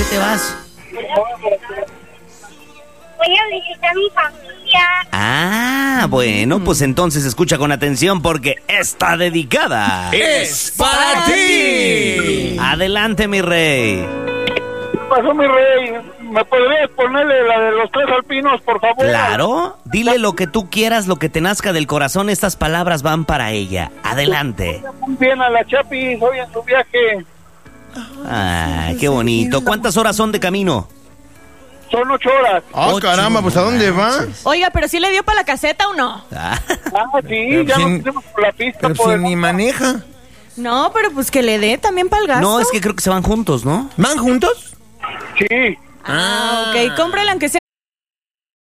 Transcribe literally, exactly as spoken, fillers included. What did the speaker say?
te vas? Voy a visitar a mi familia. Ah, bueno, pues entonces escucha con atención porque está dedicada. ¡Es para ti! Adelante, mi rey. ¿Qué pasó, mi rey? ¿Me podrías ponerle la de los tres alpinos, por favor? Claro, dile lo que tú quieras, lo que te nazca del corazón, estas palabras van para ella. Adelante. Muy bien a la Chapis, hoy en su viaje. Ah, qué bonito. ¿Cuántas horas son de camino? Son ocho horas. Ah, Ocho, caramba, pues ¿a dónde va? Oiga, pero ¿sí le dio para la caseta o no? Ah, Ah, sí, Pero ya sin- nos pusimos por la pista. Pero por si el- ni maneja. No, pero pues que le dé también para el gasto. no, es que creo que se van juntos, ¿no? ¿Van juntos? Sí. Ah, ok. Cómprale aunque sea